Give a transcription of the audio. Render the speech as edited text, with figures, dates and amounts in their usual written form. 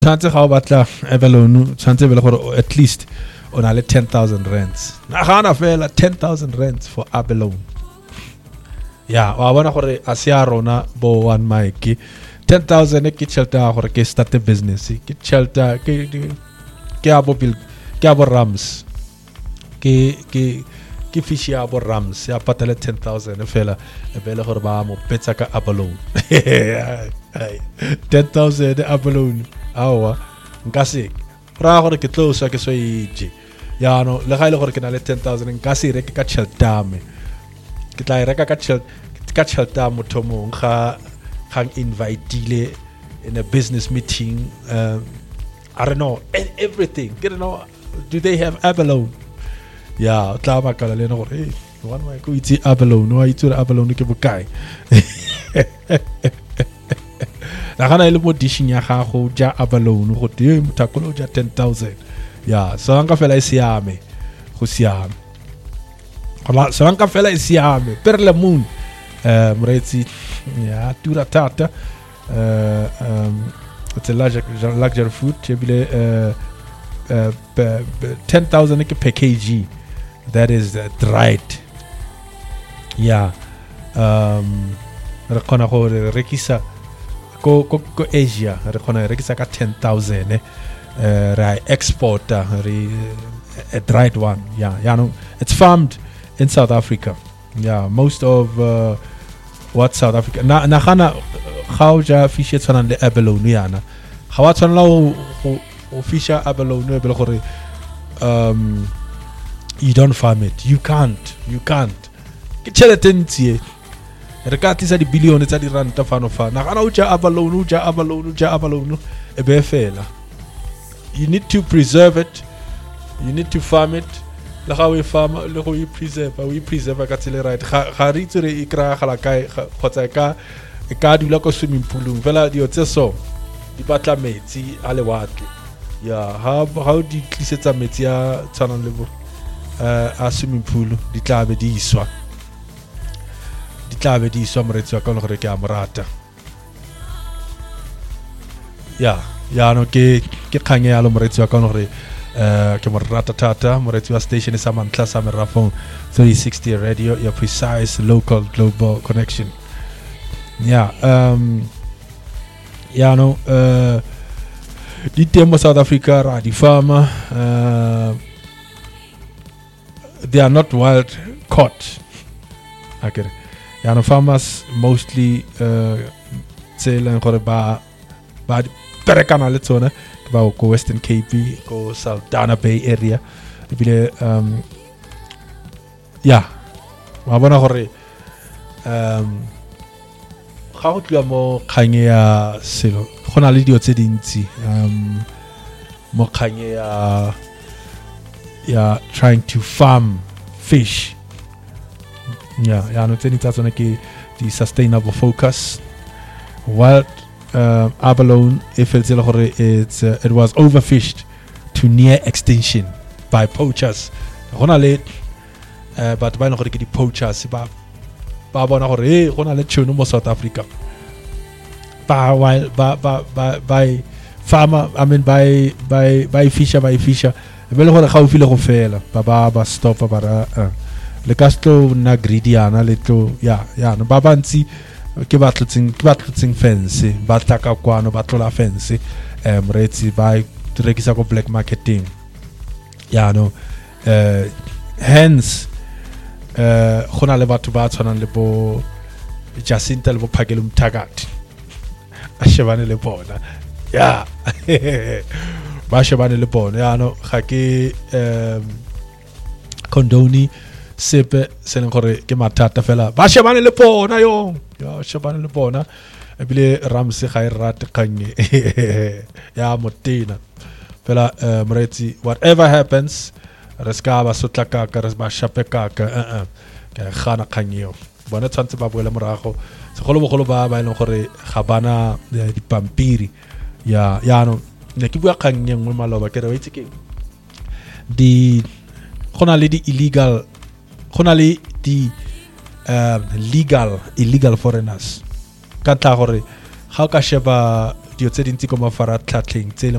tshwantse ga o batla abalone tshwantse be le gore at least o na le 10,000 rands nagana fela 10,000 rands for abalone ya wa bona gore a se a rona bo one mic 10,000 ke shelter gore ke start a business ke shelter ke abo bill ke abo rams ke fish ya abo rams ya patala 10,000 fela e bele gore ba mo petsa ka abalone 10,000 abalone awa nka se ra gore ke tlosa ke so ije ya no le ga ile gore ke na le 10,000 nka se reke ka shelter me ke tla reka ka shelter motho mong ga invite in a business meeting I don't know everything get know do they have abalone yeah tla ba kala le no gore one my go itse abalone no itse abalone ke bokae la gana ile mo dishing ya gago ja abalone go te motakolo ja 10,000 yeah so nka fela isiame go siame gola so nka fela isiame per le moon moretsi ya tura tata it's a luxury food chebile 10,000 per kg that is dried yeah re kona go rekisa go Asia re kona rekisa ka 10,000 re export a dried one yeah no it's farmed in South Africa yeah most of what South Africa na gana how ja fish tsana le abalone yana ga wa tsana o fisha abalone be le gore you don't farm it you can't ke tšhelete ntsi re ka tlisa di billion tsa di ranta fano fa na gana o ja abalone e be fela you need to preserve it you need to farm it le ga we farm le go preserve ka tsele right ga re itse re ikra gala kae khotsa ka dula ko swimming poolung fela dio tse so di batla metsi a le watle ya how di tlisetsa metsi a tsanang le bo a swimming pool di tlabe di iswa moretsi wa ka le gore ke a morata ya no ke kganye ya lo moretsi wa ka le gore ke morata tata moretsi wa station sa mantla sa merafong 360 radio your precise local global connection ya no di temo South Africa ra di farmer they are not wild caught okay ya no farmers mostly tsela gore ba perekana le tsone ba go Western Cape go Saldanha Bay area bile ya wa bona gore ga go tla mo khanye ya selo gona le dio tse dintsi mo khanye ya trying to farm fish ya no tseni tsa tsone ke the sustainable focus wild abalone if it's it was overfished to near extinction by poachers gona le but ba no gore ke di poachers ba bona gore gona le tšhono mo South Africa by farmer I mean by fisher be le gore ga o file go fela ba stop ba ra le ka sto na greediana le tlo ya no ba bantsi ke batlutsing fence ba tlaka kwano ba tlola fence moretsi ba rekisa go black marketing ya no hence gona le batho ba tshwanang le bo Jacinta le bo Phakela Mthakati a shebane le bona ya ba shebane le bona ya no ga ke condone sepe se leng gore ke mathata fela ba shebane le bona yo ya shebane le bona ebile Ramse ga e rate kanye ya motina fela moretsi whatever happens re ska ba sotla ka re ba shapeka ka ke gana khanyo bona tshwantse ba boela morago segolo ba e leng gore ga bana dipampiri ya no ne ke bua khannyeng mo maloba ke re wa itse ke di gona le di illegal gona le di illegal foreigners ka tla gore ga ka sheba di-video tse dintsi ko mafaratlhatlheng tse